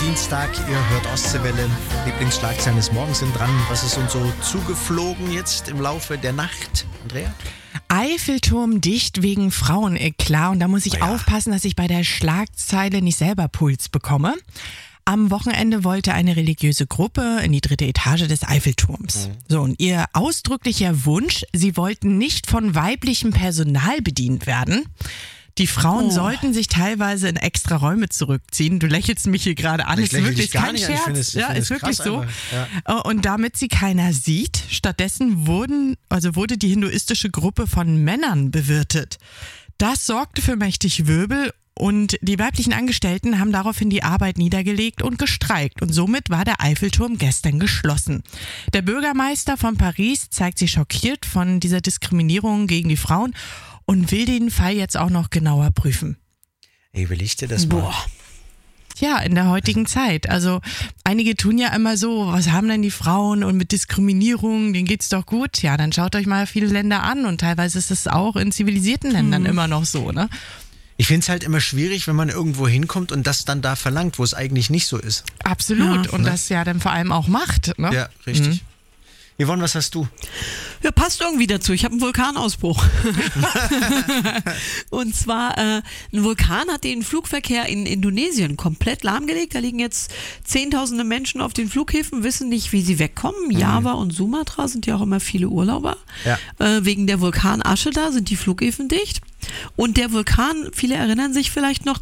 Dienstag, ihr hört Ostseewelle. Lieblingsschlagzeilen des Morgens sind dran. Was ist uns so zugeflogen jetzt im Laufe der Nacht? Andrea? Eiffelturm dicht wegen Fraueneklat. Und da muss ich aufpassen, dass ich bei der Schlagzeile nicht selber Puls bekomme. Am Wochenende wollte eine religiöse Gruppe in die 3. Etage des Eiffelturms. So, und ihr ausdrücklicher Wunsch, sie wollten nicht von weiblichem Personal bedient werden. Die Frauen sollten sich teilweise in extra Räume zurückziehen. Du lächelst mich hier gerade an. Ich ist wirklich gar kein nicht, Scherz. Ist wirklich so. Ja. Und damit sie keiner sieht, stattdessen wurde die hinduistische Gruppe von Männern bewirtet. Das sorgte für mächtig Wirbel und die weiblichen Angestellten haben daraufhin die Arbeit niedergelegt und gestreikt. Und somit war der Eiffelturm gestern geschlossen. Der Bürgermeister von Paris zeigt sich schockiert von dieser Diskriminierung gegen die Frauen und will den Fall jetzt auch noch genauer prüfen. Überleg dir das mal. Ja, in der heutigen Zeit. Also einige tun ja immer so, was haben denn die Frauen und mit Diskriminierung, denen geht's doch gut. Ja, dann schaut euch mal viele Länder an und teilweise ist es auch in zivilisierten Ländern immer noch so, ne? Ich finde es halt immer schwierig, wenn man irgendwo hinkommt und das dann da verlangt, wo es eigentlich nicht so ist. Absolut. Und das ja dann vor allem auch macht, ne? Ja, richtig. Yvonne, was hast du? Ja, passt irgendwie dazu. Ich habe einen Vulkanausbruch. Und zwar, ein Vulkan hat den Flugverkehr in Indonesien komplett lahmgelegt. Da liegen jetzt Zehntausende Menschen auf den Flughäfen, wissen nicht, wie sie wegkommen. Java und Sumatra sind ja auch immer viele Urlauber. Ja. Wegen der Vulkanasche da sind die Flughäfen dicht. Und der Vulkan, viele erinnern sich vielleicht noch,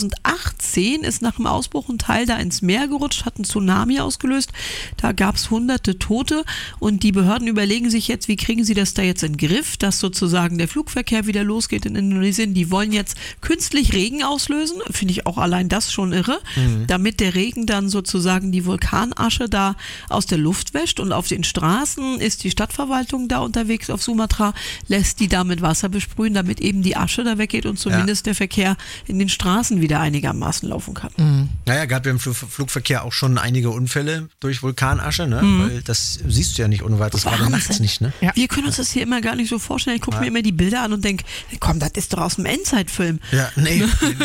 2018 ist nach dem Ausbruch ein Teil da ins Meer gerutscht, hat einen Tsunami ausgelöst. Da gab es hunderte Tote und die Behörden überlegen sich jetzt, wie kriegen sie das da jetzt in den Griff, dass sozusagen der Flugverkehr wieder losgeht in Indonesien. Die wollen jetzt künstlich Regen auslösen, finde ich auch allein das schon irre, damit der Regen dann sozusagen die Vulkanasche da aus der Luft wäscht und auf den Straßen ist die Stadtverwaltung da unterwegs auf Sumatra, lässt die da mit Wasser besprühen, damit eben die Asche da weggeht und zumindest der Verkehr in den Straßen wieder einigermaßen laufen kann. Naja, gab ja im Flugverkehr auch schon einige Unfälle durch Vulkanasche, ne? Weil das siehst du ja nicht ohne weiteres, gerade nachts nicht, ne? Ja. Wir können uns das hier immer gar nicht so vorstellen. Ich gucke mir immer die Bilder an und denke, komm, das ist doch aus dem Endzeitfilm. Ja, nee.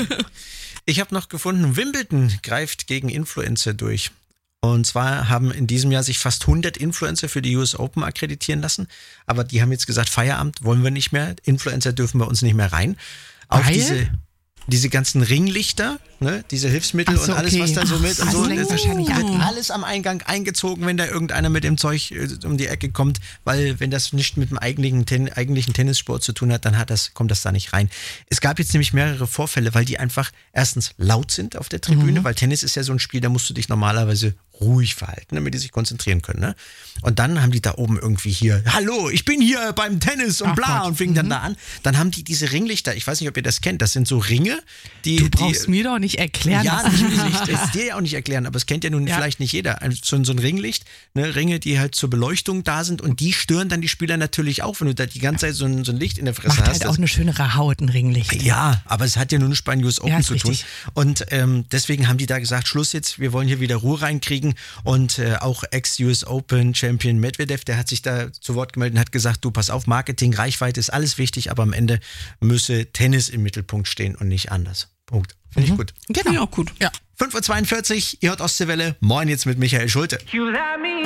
Ich habe noch gefunden, Wimbledon greift gegen Influencer durch. Und zwar haben in diesem Jahr sich fast 100 Influencer für die US Open akkreditieren lassen. Aber die haben jetzt gesagt, Feierabend wollen wir nicht mehr. Influencer dürfen bei uns nicht mehr rein. Auch diese ganzen Ringlichter, ne, diese Hilfsmittel und alles, was da so mit und so. Das wird alles am Eingang eingezogen, wenn da irgendeiner mit dem Zeug um die Ecke kommt. Weil wenn das nicht mit dem eigentlichen Tennissport zu tun hat, dann kommt das da nicht rein. Es gab jetzt nämlich mehrere Vorfälle, weil die einfach erstens laut sind auf der Tribüne, weil Tennis ist ja so ein Spiel, da musst du dich normalerweise ruhig verhalten, damit die sich konzentrieren können. Ne? Und dann haben die da oben irgendwie hier, hallo, ich bin hier beim Tennis und bla und fingen dann da an. Dann haben die diese Ringlichter, ich weiß nicht, ob ihr das kennt, das sind so Ringe, die... Du brauchst mir doch nicht erklären. Ja, natürlich nicht. Das dir ja auch nicht erklären, aber es kennt ja nun vielleicht nicht jeder. So ein Ringlicht, ne? Ringe, die halt zur Beleuchtung da sind und die stören dann die Spieler natürlich auch, wenn du da die ganze Zeit so ein Licht in der Fresse Macht hast. Halt auch eine schönere Haut, ein Ringlicht. Ja, aber es hat ja nur nicht bei den US Open zu tun. Richtig. Und deswegen haben die da gesagt, Schluss jetzt, wir wollen hier wieder Ruhe reinkriegen. Und auch Ex-US Open Champion Medvedev, der hat sich da zu Wort gemeldet und hat gesagt, du, pass auf, Marketing, Reichweite ist alles wichtig, aber am Ende müsse Tennis im Mittelpunkt stehen und nicht anders. Punkt. Finde ich gut. Genau. Finde ich auch gut. Ja. 5.42 Uhr, ihr hört Ostseewelle. Moin jetzt mit Michael Schulte.